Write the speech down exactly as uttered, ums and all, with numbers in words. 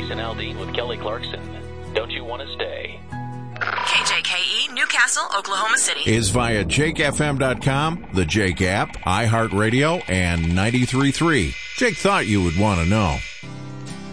Jason Aldean with Kelly Clarkson. Don't you want to stay? K J K E, Newcastle, Oklahoma City. Is via Jake F M dot com, the Jake app, iHeartRadio, and ninety-three point three. Jake thought you would want to know.